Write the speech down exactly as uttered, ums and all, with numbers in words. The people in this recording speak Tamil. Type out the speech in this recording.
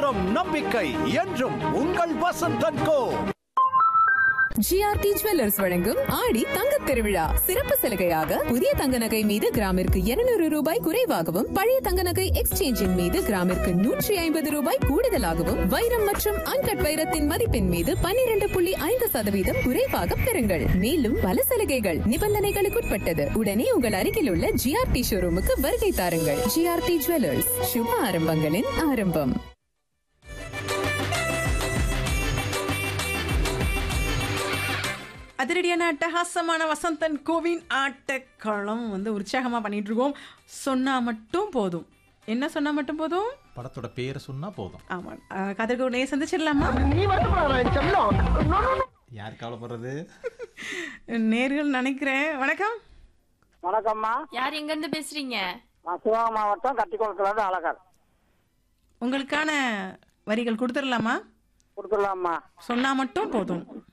தரம் நம்பிக்கை என்றும் உங்கள் வசந்தன் கோ. ஜிஆர்டி ஜுவல்லர்ஸ் வழங்கும் ஆடி தங்கத் திருவிழா சிறப்பு சலுகையாக புதிய தங்க நகை மீது கிராமிற்கு இருநூறு ரூபாய் குறைவாகவும் பழைய தங்க நகை எக்ஸ்சேஞ்சின் மீது கிராமிற்கு நூற்றி ஐம்பது ரூபாய் கூடுதலாகவும் வைரம் மற்றும் அன்கட் வைரத்தின் மதிப்பின் மீது பன்னிரண்டு புள்ளி ஐந்து சதவீதம் குறைவாக பெறுங்கள். மேலும் பல சலுகைகள் நிபந்தனைகளுக்குட்பட்டது. உடனே உங்கள் அருகில் உள்ள ஜிஆர்டி ஷோரூமுக்கு வருகை தாருங்கள். ஜிஆர்டி ஜுவல்லர்ஸ், சுப ஆரம்பங்களின் ஆரம்பம். அதிரடியான அட்டகாசமான வசந்தன் கோவின் ஆட்டக்களம் வந்து உற்சாகமாக பண்ணிட்டு இருக்கோம். சொன்னா மட்டும் போதும். என்ன சொன்னா மட்டும் போதும்? படத்தோட பேரை சொன்னா போதும். ஆமா, கதிர்கோனையை சந்திச்சிடலாமா? யார் கவலைப்படுறது? நேர்கள் நினைக்கிறேன். வணக்கம். வணக்கம்மா. யார் எங்க இருந்து பேசுறீங்க? நான் சிவகங்கை மாவட்டம் கட்டிக்குளத்துல இருந்து அழகர். உங்களுக்கான வரிகள் கொடுத்துடலாமா? கொடுத்துடலாமா? சொன்னா மட்டும் போதும்.